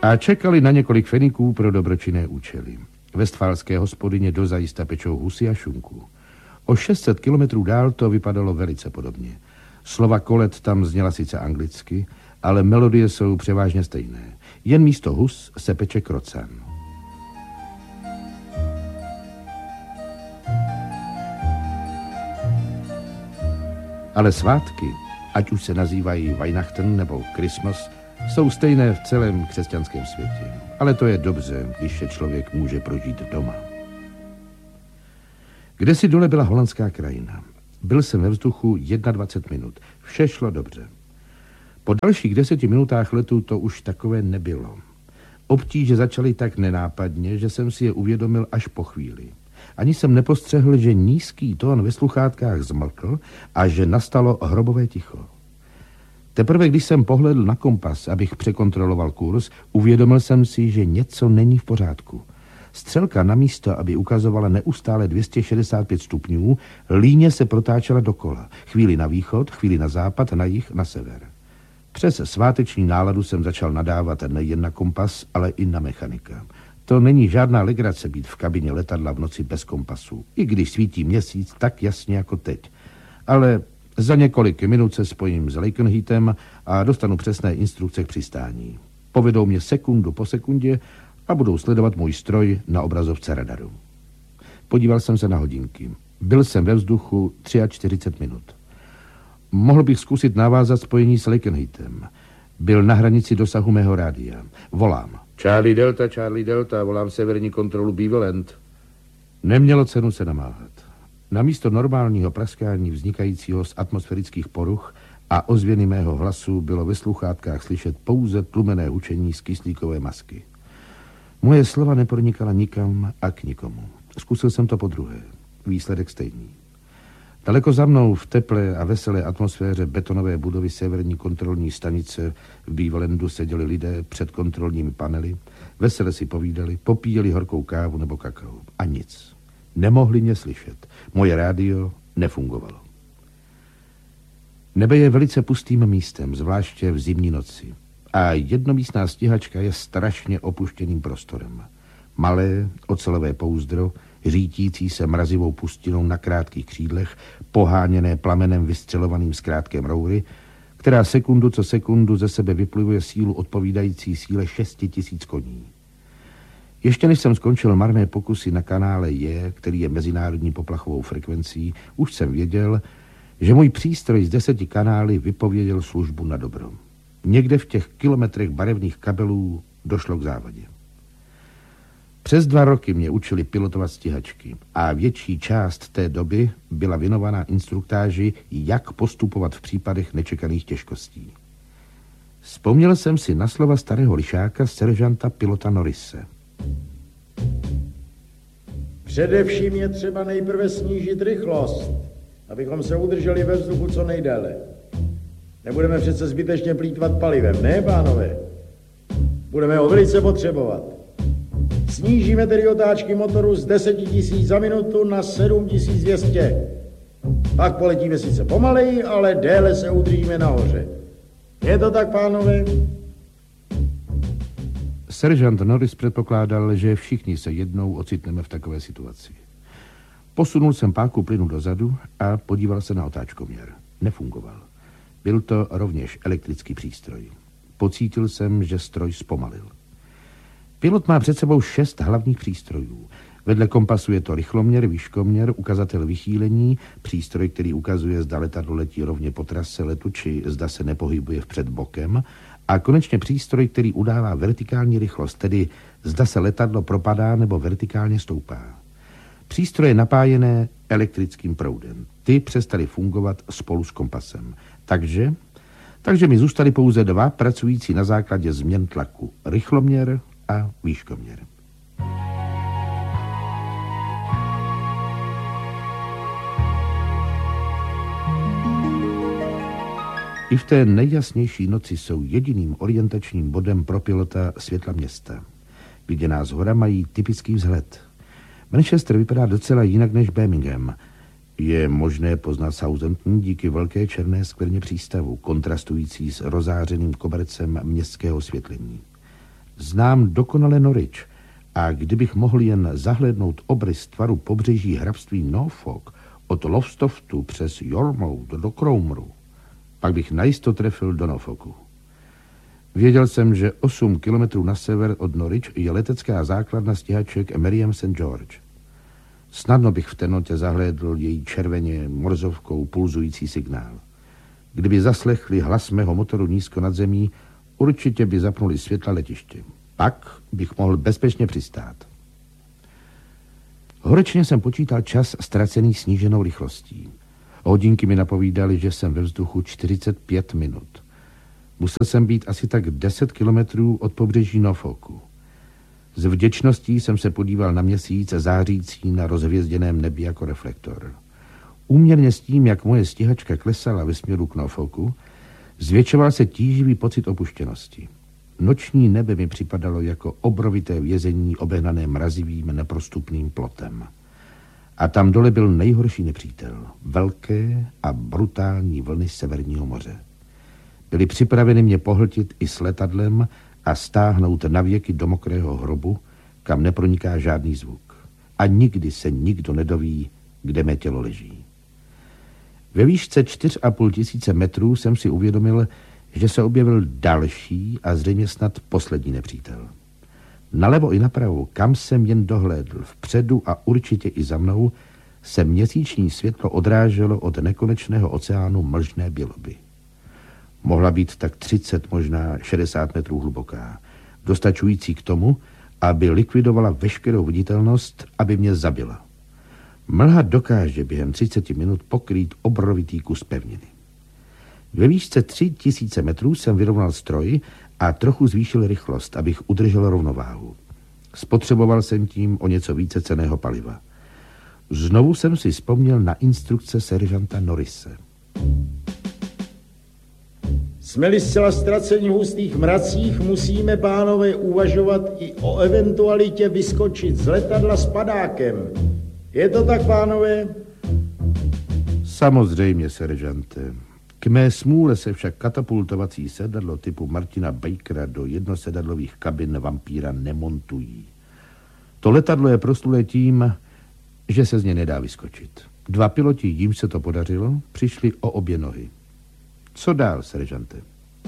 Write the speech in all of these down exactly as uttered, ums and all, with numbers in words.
A čekali na několik feniků pro dobročinné účely. Vestfálské hospodyně dozajista pečou husy a šunku. O šest set kilometrů dál to vypadalo velice podobně. Slova kolet tam zněla sice anglicky, ale melodie jsou převážně stejné. Jen místo hus se peče krocan. Ale svátky, ať už se nazývají Weihnachten nebo Christmas, jsou stejné v celém křesťanském světě. Ale to je dobře, když se člověk může prožít doma. Kdesi dole byla holandská krajina. Byl jsem ve vzduchu dvacet jedna minut. Vše šlo dobře. Po dalších deseti minutách letu to už takové nebylo. Obtíže začaly tak nenápadně, že jsem si je uvědomil až po chvíli. Ani jsem nepostřehl, že nízký tón ve sluchátkách zmlkl a že nastalo hrobové ticho. Teprve když jsem pohledl na kompas, abych překontroloval kurz, uvědomil jsem si, že něco není v pořádku. Střelka na místo, aby ukazovala neustále dvě stě šedesát pět stupňů, líně se protáčela dokola. Chvíli na východ, chvíli na západ, na jih, na sever. Přes sváteční náladu jsem začal nadávat nejen na kompas, ale i na mechanika. To není žádná legrace být v kabině letadla v noci bez kompasu, i když svítí měsíc tak jasně jako teď. Ale za několik minut se spojím s Lakenheatem a dostanu přesné instrukce k přistání. Povedou mě sekundu po sekundě a budou sledovat můj stroj na obrazovce radaru. Podíval jsem se na hodinky. Byl jsem ve vzduchu čtyřicet tři minut. Mohl bych zkusit navázat spojení s Lakenheatem. Byl na hranici dosahu mého rádia. Volám. Charlie Delta, Charlie Delta, volám severní kontrolu Beaverland. Nemělo cenu se namáhat. Namísto normálního praskání vznikajícího z atmosférických poruch a ozvěny mého hlasu bylo ve sluchátkách slyšet pouze tlumené hučení z kyslíkové masky. Moje slova nepronikala nikam a k nikomu. Zkusil jsem to podruhé. Výsledek stejný. Daleko za mnou v teplé a veselé atmosféře betonové budovy severní kontrolní stanice v Beaverlandu seděli lidé před kontrolními panely, vesele si povídali, popíjeli horkou kávu nebo kakao. A nic. Nemohli mě slyšet. Moje rádio nefungovalo. Nebe je velice pustým místem, zvláště v zimní noci. A jednomístná stíhačka je strašně opuštěným prostorem. Malé, ocelové pouzdro, řítící se mrazivou pustinou na krátkých křídlech, poháněné plamenem vystřelovaným z krátké mroury, která sekundu co sekundu ze sebe vyplivuje sílu odpovídající síle šesti tisíc koní. Ještě než jsem skončil marné pokusy na kanále J, který je mezinárodní poplachovou frekvencí, už jsem věděl, že můj přístroj z deseti kanály vypověděl službu na dobro. Někde v těch kilometrech barevných kabelů došlo k závadě. Přes dva roky mě učili pilotovat stíhačky a větší část té doby byla věnovaná instruktáži, jak postupovat v případech nečekaných těžkostí. Vzpomněl jsem si na slova starého lišáka seržanta pilota Norrise. Především je třeba nejprve snížit rychlost, abychom se udrželi ve vzduchu co nejdéle. Nebudeme přece zbytečně plýtvat palivem, ne, pánové? Budeme ho velice potřebovat. Snížíme tedy otáčky motoru z deset tisíc za minutu na sedm tisíc dvě stě. Pak poletíme sice pomaleji, ale déle se udržíme nahoře. Je to tak, pánové? Seržant Norris předpokládal, že všichni se jednou ocitneme v takové situaci. Posunul jsem páku plynu dozadu a podíval se na otáčkoměr. Nefungoval. Byl to rovněž elektrický přístroj. Pocítil jsem, že stroj zpomalil. Pilot má před sebou šest hlavních přístrojů. Vedle kompasu je to rychloměr, výškoměr, ukazatel vychýlení, přístroj, který ukazuje, zda letadlo letí rovně po trase letu, či zda se nepohybuje vpřed bokem, a konečně přístroj, který udává vertikální rychlost, tedy zda se letadlo propadá nebo vertikálně stoupá. Přístroje napájené elektrickým proudem. Ty přestaly fungovat spolu s kompasem. Takže, takže mi zůstaly pouze dva pracující na základě změn tlaku. Rychloměr a výškoměr. I v té nejjasnější noci jsou jediným orientačním bodem pro pilota světla města. Viděná zhora mají typický vzhled. Manchester vypadá docela jinak než Birmingham. Je možné poznat Southampton díky velké černé skvrně přístavu, kontrastující s rozářeným kobercem městského osvětlení. Znám dokonale Norwich a kdybych mohl jen zahlédnout obrys tvaru pobřeží hrabství Norfolk od Lowestofttu přes Yarmouth do Cromeru, pak bych najisto trefil do Norfolku. Věděl jsem, že osm kilometrů na sever od Norwich je letecká základna stíhaček Miriam Saint George. Snadno bych v temnotě zahlédl její červeně morzovkou pulzující signál. Kdyby zaslechli hlas mého motoru nízko nad zemí, určitě by zapnuli světla letiště. Pak bych mohl bezpečně přistát. Horečně jsem počítal čas ztracený sníženou rychlostí. Hodinky mi napovídaly, že jsem ve vzduchu čtyřicet pět minut. Musel jsem být asi tak deset kilometrů od pobřeží Norfolku. S vděčností jsem se podíval na měsíc zářící na rozhvězděném nebi jako reflektor. Úměrně s tím, jak moje stíhačka klesala ve směru k Norfolku, zvětšoval se tíživý pocit opuštěnosti. Noční nebe mi připadalo jako obrovité vězení obehnané mrazivým neprostupným plotem. A tam dole byl nejhorší nepřítel, velké a brutální vlny Severního moře. Byly připraveny mě pohltit i s letadlem a stáhnout navěky do mokrého hrobu, kam neproniká žádný zvuk. A nikdy se nikdo nedoví, kde mé tělo leží. Ve výšce čtyři a půl tisíce metrů jsem si uvědomil, že se objevil další a zřejmě snad poslední nepřítel. Nalevo i napravo, kam jsem jen dohlédl, vpředu a určitě i za mnou, se měsíční světlo odráželo od nekonečného oceánu mlžné běloby. Mohla být tak třicet, možná šedesát metrů hluboká, dostačující k tomu, aby likvidovala veškerou viditelnost, aby mě zabila. Mlha dokáže během třiceti minut pokrýt obrovitý kus pevniny. Ve výšce tři tisíce metrů jsem vyrovnal stroj a trochu zvýšil rychlost, abych udržel rovnováhu. Spotřeboval jsem tím o něco více cenného paliva. Znovu jsem si vzpomněl na instrukce seržanta Norrise. Jsme-li zcela ztraceni v hustých mracích, musíme, pánové, uvažovat i o eventualitě vyskočit z letadla s padákem. Je to tak, pánové? Samozřejmě, seržante. K mé smůle se však katapultovací sedadlo typu Martina Bakera do jednosedadlových kabin vampíra nemontují. To letadlo je proslulé tím, že se z něj nedá vyskočit. Dva piloti, jimž se to podařilo, přišli o obě nohy. Co dál, seržante?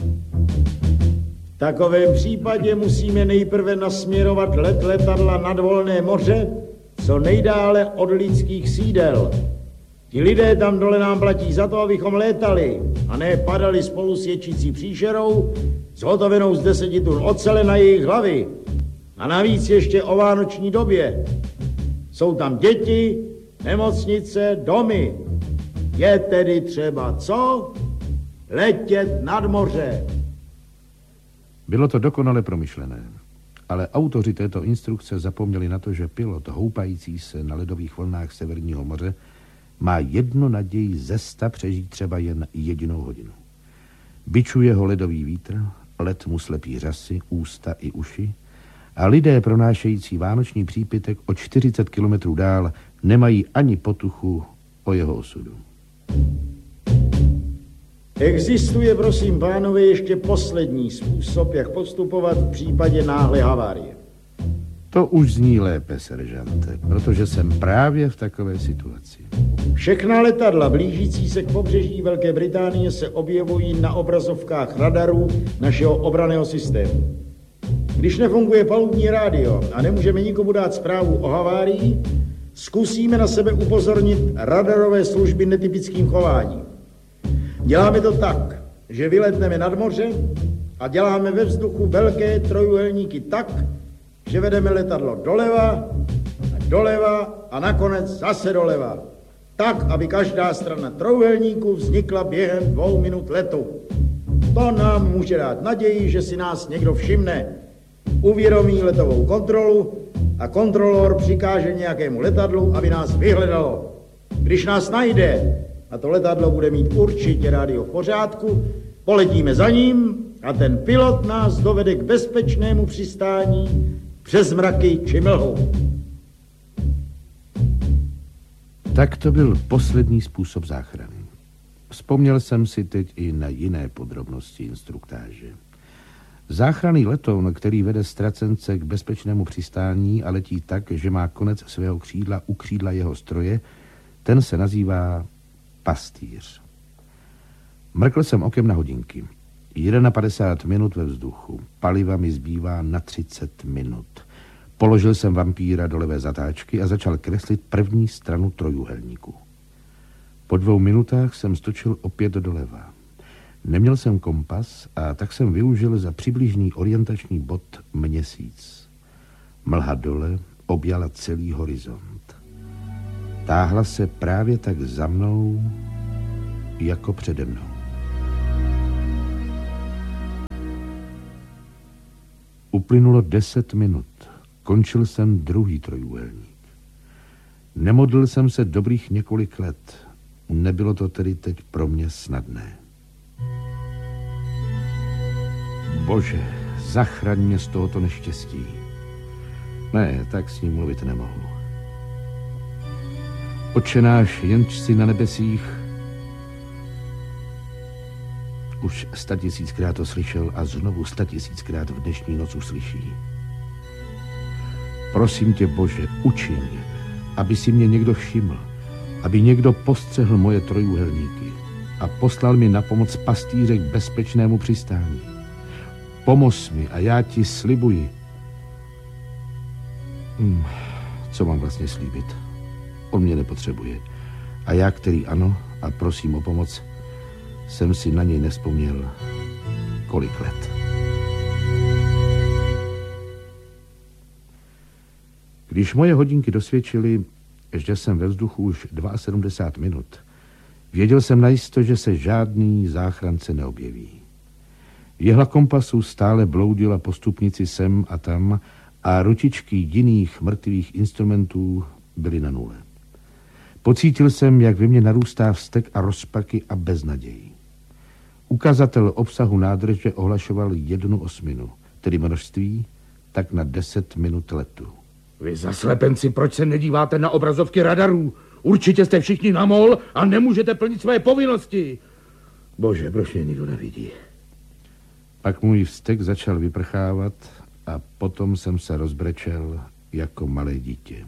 V takovém případě musíme nejprve nasměrovat let letadla nad volné moře, co nejdále od lidských sídel. Ti lidé tam dole nám platí za to, abychom létali a ne padali spolu s ječící příšerou, zhotovenou z deseti tun ocele na jejich hlavy. A navíc ještě o vánoční době. Jsou tam děti, nemocnice, domy. Je tedy třeba co? Letět nad moře. Bylo to dokonale promyšlené, ale autoři této instrukce zapomněli na to, že pilot houpající se na ledových vlnách Severního moře má jednu naději ze sta přežít třeba jen jedinou hodinu. Bičuje ho ledový vítr, led mu slepí řasy, ústa i uši a lidé pronášející vánoční přípitek o čtyřicet kilometrů dál nemají ani potuchu o jeho osudu. Existuje, prosím, pánové, ještě poslední způsob, jak postupovat v případě náhlé havárie. To už zní lépe, seržante, protože jsem právě v takové situaci. Všechna letadla blížící se k pobřeží Velké Británie se objevují na obrazovkách radarů našeho obranného systému. Když nefunguje palubní rádio a nemůžeme nikomu dát zprávu o havárii, zkusíme na sebe upozornit radarové služby netypickým chováním. Děláme to tak, že vyletneme nad moře a děláme ve vzduchu velké trojúhelníky tak, že vedeme letadlo doleva a doleva a nakonec zase doleva. Tak, aby každá strana trojúhelníku vznikla během dvou minut letu. To nám může dát naději, že si nás někdo všimne. Uvědomí letovou kontrolu a kontrolor přikáže nějakému letadlu, aby nás vyhledalo. Když nás najde a to letadlo bude mít určitě rádio v pořádku, poletíme za ním a ten pilot nás dovede k bezpečnému přistání přes mraky či mlhu. Tak to byl poslední způsob záchrany. Vzpomněl jsem si teď i na jiné podrobnosti instruktáže. Záchranný letoun, který vede ztracence k bezpečnému přistání a letí tak, že má konec svého křídla u křídla jeho stroje, ten se nazývá pastýř. Mrkl jsem okem na hodinky. padesát jedna minut ve vzduchu. Paliva mi zbývá na třicet minut. Položil jsem vampíra do levé zatáčky a začal kreslit první stranu trojúhelníku. Po dvou minutách jsem stočil opět doleva. Neměl jsem kompas a tak jsem využil za přibližný orientační bod měsíc. Mlha dole objala celý horizont. Táhla se právě tak za mnou, jako přede mnou. Uplynulo deset minut. Končil jsem druhý trojúhelník. Nemodlil jsem se dobrých několik let. Nebylo to tedy teď pro mě snadné. Bože, zachraň mě z tohoto neštěstí. Ne, tak s ním mluvit nemohu. Otče náš, jenž jsi na nebesích, už statisíckrát to slyšel a znovu statisíckrát v dnešní noc uslyší. Prosím tě, Bože, uči mě, aby si mě někdo všiml, aby někdo postřehl moje trojúhelníky a poslal mi na pomoc pastýře k bezpečnému přistání. Pomoz mi a já ti slibuji. Hmm, co mám vlastně slíbit? On mě nepotřebuje. A já, který ano, a prosím o pomoc, jsem si na něj nespomněl kolik let. Když moje hodinky dosvědčily, že jsem ve vzduchu už sedmdesát dva minut, věděl jsem najisto, že se žádný záchrance neobjeví. Jehla kompasu stále bloudila po stupnici sem a tam a ručičky jiných mrtvých instrumentů byly na nule. Pocítil jsem, jak ve mně narůstá vztek a rozpaky a beznaděj. Ukazatel obsahu nádrže ohlašoval jednu osminu, tedy množství, tak na deset minut letu. Vy zaslepenci, proč se nedíváte na obrazovky radarů? Určitě jste všichni na mol a nemůžete plnit své povinnosti. Bože, proč mě nikdo nevidí? Pak můj vztek začal vyprchávat a potom jsem se rozbrečel jako malé dítě.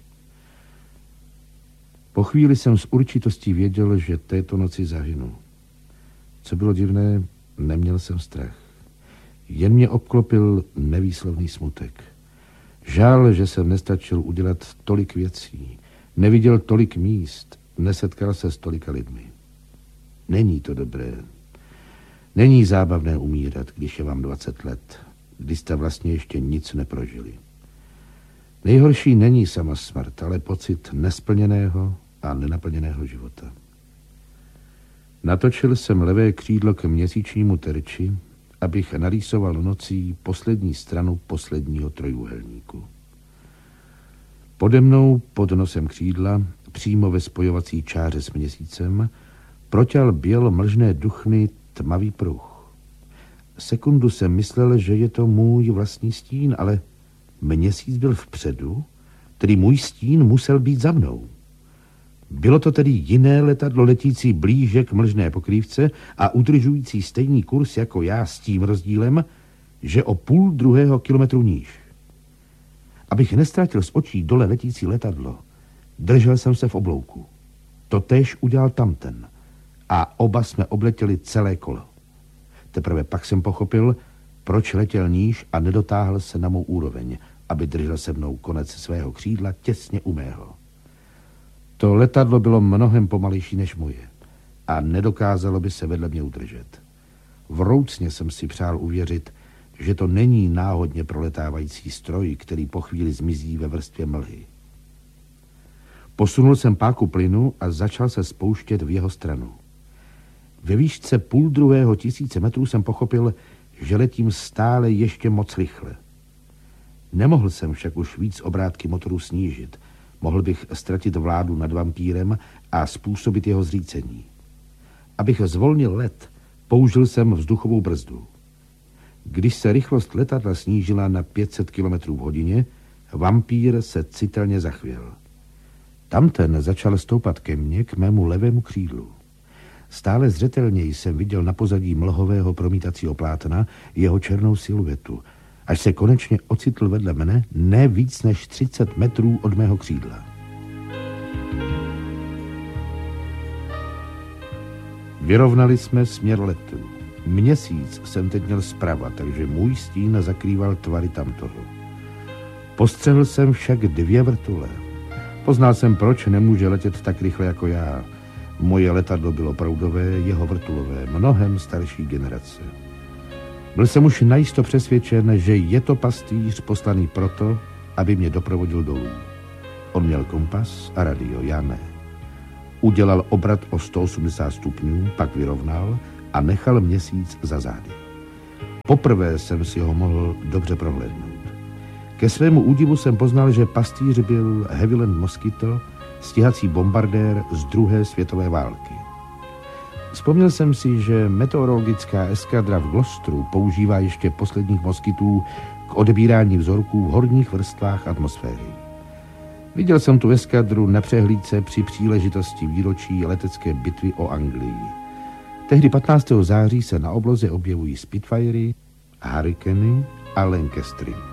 Po chvíli jsem s určitostí věděl, že této noci zahynu. Co bylo divné, neměl jsem strach. Jen mě obklopil nevýslovný smutek. Žál, že jsem nestačil udělat tolik věcí, neviděl tolik míst, nesetkal se s tolika lidmi. Není to dobré. Není zábavné umírat, když je vám dvacet let, když jste vlastně ještě nic neprožili. Nejhorší není sama smrt, ale pocit nesplněného a nenaplněného života. Natočil jsem levé křídlo k měsíčnímu terči, abych narýsoval nocí poslední stranu posledního trojúhelníku. Pode mnou, pod nosem křídla, přímo ve spojovací čáře s měsícem, proťal běl mlžné duchny tmavý pruh. Sekundu jsem myslel, že je to můj vlastní stín, ale měsíc byl vpředu, tedy můj stín musel být za mnou. Bylo to tedy jiné letadlo letící blíže k mlžné pokrývce a udržující stejný kurz jako já s tím rozdílem, že o půl druhého kilometru níž. Abych nestratil z očí dole letící letadlo, držel jsem se v oblouku. Totéž udělal tamten a oba jsme obletěli celé kolo. Teprve pak jsem pochopil, proč letěl níž a nedotáhl se na mou úroveň, aby držel se mnou konec svého křídla těsně u mého. To letadlo bylo mnohem pomalejší než moje a nedokázalo by se vedle mě udržet. Vroucně jsem si přál uvěřit, že to není náhodně proletávající stroj, který po chvíli zmizí ve vrstvě mlhy. Posunul jsem páku plynu a začal se spouštět v jeho stranu. Ve výšce půl druhého tisíce metrů jsem pochopil, že letím stále ještě moc rychle. Nemohl jsem však už víc obrátky motoru snížit. Mohl bych ztratit vládu nad vampírem a způsobit jeho zřícení. Abych zvolnil let, použil jsem vzduchovou brzdu. Když se rychlost letadla snížila na pět set kilometrů v hodině, vampír se citelně zachvěl. Tamten začal stoupat ke mně, k mému levému křídlu. Stále zřetelněji jsem viděl na pozadí mlhového promítacího plátna jeho černou siluetu, až se konečně ocitl vedle mne ne víc než třicet metrů od mého křídla. Vyrovnali jsme směr letu. Měsíc jsem teď měl zprava, takže můj stín zakrýval tvary tamtoho. Postřehl jsem však dvě vrtule. Poznal jsem, proč nemůže letět tak rychle jako já. Moje letadlo bylo proudové, jeho vrtulové, mnohem starší generace. Byl jsem už najisto přesvědčen, že je to pastýř poslaný proto, aby mě doprovodil dolů. On měl kompas a radio, já ne. Udělal obrat o sto osmdesát stupňů, pak vyrovnal a nechal měsíc za zády. Poprvé jsem si ho mohl dobře prohlédnout. Ke svému údivu jsem poznal, že pastýř byl Havilland Mosquito, stíhací bombardér z druhé světové války. Vzpomněl jsem si, že meteorologická eskadra v Gloucesteru používá ještě posledních moskitů k odebírání vzorků v horních vrstvách atmosféry. Viděl jsem tu eskadru na přehlídce při příležitosti výročí letecké bitvy o Anglii. Tehdy patnáctého září se na obloze objevují Spitfirey, Hurricany a Lancastery.